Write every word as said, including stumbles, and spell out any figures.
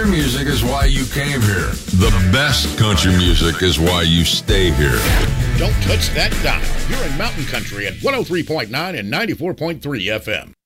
music is why you came here. The best country music is why you stay here. Don't touch that dial. You're in Mountain Country at one oh three point nine and ninety-four point three F M.